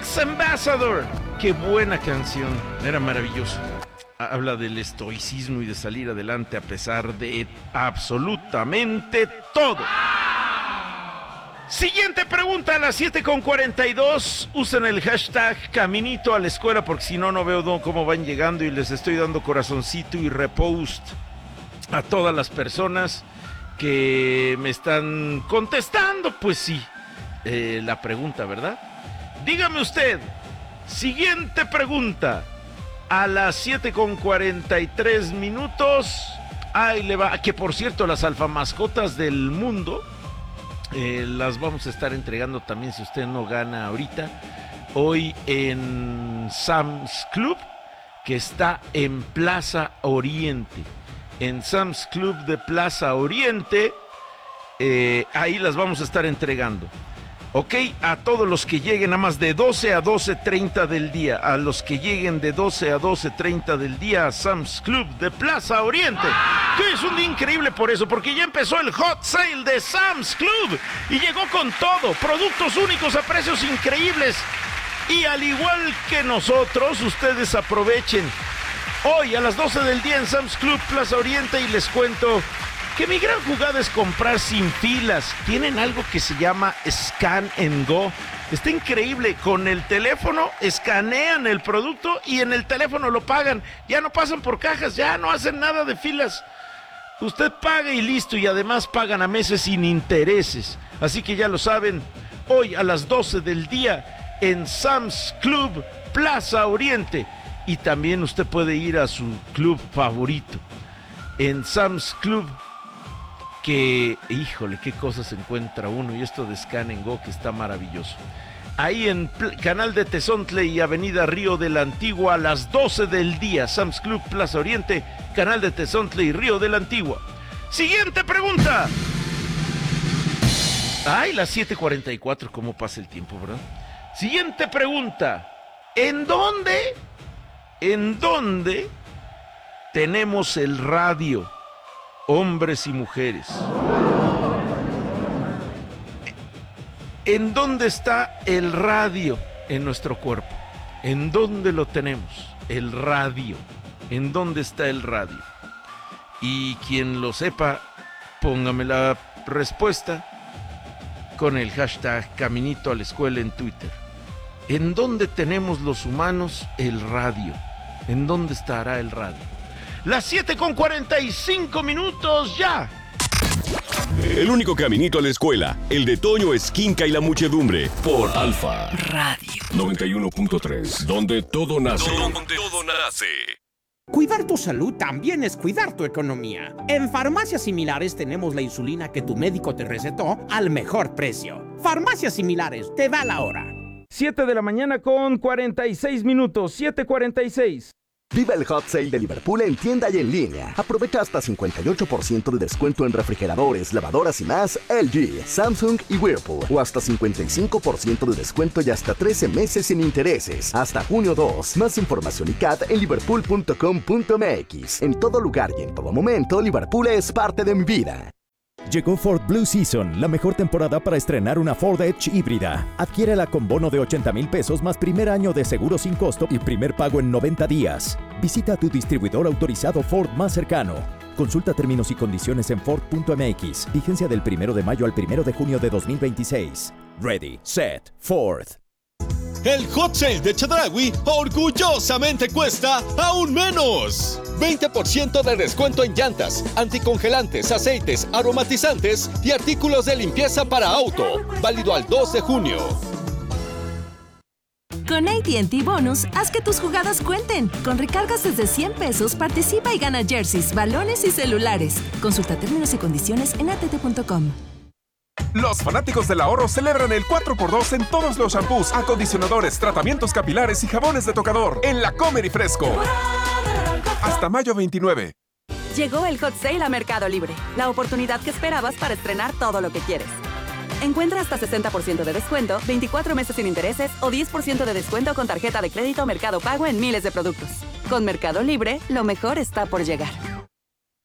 Sex Ambassador. Qué buena canción, era maravilloso. Habla del estoicismo y de salir adelante a pesar de absolutamente todo. Siguiente pregunta a las 7:42. Usen el hashtag Caminito a la Escuela porque si no, no veo cómo van llegando y les estoy dando corazoncito y repost a todas las personas que me están contestando. Pues sí, la pregunta, ¿verdad? Dígame usted, siguiente pregunta a las 7:43. Ahí le va, que por cierto las alfamascotas del mundo las vamos a estar entregando también si usted no gana ahorita, hoy en Sam's Club, que está en Plaza Oriente. En Sam's Club de Plaza Oriente, ahí las vamos a estar entregando. Ok, a todos los que lleguen a más de 12 a 12:30 del día, a los que lleguen de 12 a 12:30 del día a Sam's Club de Plaza Oriente, que es un día increíble por eso, porque ya empezó el hot sale de Sam's Club y llegó con todo, productos únicos a precios increíbles y al igual que nosotros, ustedes aprovechen hoy a las 12 del día en Sam's Club Plaza Oriente y les cuento que mi gran jugada es comprar sin filas. Tienen algo que se llama Scan and Go. Está increíble. Con el teléfono escanean el producto y en el teléfono lo pagan. Ya no pasan por cajas, ya no hacen nada de filas. Usted paga y listo, y además pagan a meses sin intereses. Así que ya lo saben, hoy a las 12 del día en Sam's Club Plaza Oriente. Y también usted puede ir a su club favorito. En Sam's Club, que, híjole, qué cosas encuentra uno, y esto de Scan and Go que está maravilloso. Ahí en Canal de Tezontle y Avenida Río de la Antigua a las 12 del día, Sam's Club Plaza Oriente, Canal de Tezontle y Río de la Antigua. Siguiente pregunta. Ay, las 7:44, cómo pasa el tiempo, ¿verdad? Siguiente pregunta. ¿En dónde tenemos el radio? Hombres y mujeres. ¿En dónde está el radio en nuestro cuerpo? ¿En dónde lo tenemos? El radio. ¿En dónde está el radio? Y quien lo sepa, póngame la respuesta con el hashtag Caminito a la Escuela en Twitter. ¿En dónde tenemos los humanos el radio? ¿En dónde estará el radio? Las 7:45 ya. El único caminito a la escuela, el de Toño Esquinca y la muchedumbre, por Alfa Radio 91.3, donde todo nace. Donde todo nace. Cuidar tu salud también es cuidar tu economía. En Farmacias Similares tenemos la insulina que tu médico te recetó al mejor precio. Farmacias Similares, te da la hora. 7:46, 7:46. Viva el hot sale de Liverpool en tienda y en línea. Aprovecha hasta 58% de descuento en refrigeradores, lavadoras y más LG, Samsung y Whirlpool. O hasta 55% de descuento y hasta 13 meses sin intereses. Hasta junio 2. Más información y CAT en liverpool.com.mx. En todo lugar y en todo momento, Liverpool es parte de mi vida. Llegó Ford Blue Season, la mejor temporada para estrenar una Ford Edge híbrida. Adquiérela con bono de 80,000 pesos más primer año de seguro sin costo y primer pago en 90 días. Visita tu distribuidor autorizado Ford más cercano. Consulta términos y condiciones en Ford.mx. Vigencia del 1 de mayo al 1 de junio de 2026. Ready, set, Ford. El hot sale de Chedraui orgullosamente cuesta aún menos. 20% de descuento en llantas, anticongelantes, aceites, aromatizantes y artículos de limpieza para auto. Válido al 2 de junio. Con AT&T Bonus, haz que tus jugadas cuenten. Con recargas desde 100 pesos, participa y gana jerseys, balones y celulares. Consulta términos y condiciones en att.com. Los fanáticos del ahorro celebran el 4x2 en todos los shampoos, acondicionadores, tratamientos capilares y jabones de tocador en la Comer y Fresco. Hasta mayo 29. Llegó el hot sale a Mercado Libre, la oportunidad que esperabas para estrenar todo lo que quieres. Encuentra hasta 60% de descuento, 24 meses sin intereses o 10% de descuento con tarjeta de crédito Mercado Pago en miles de productos. Con Mercado Libre, lo mejor está por llegar.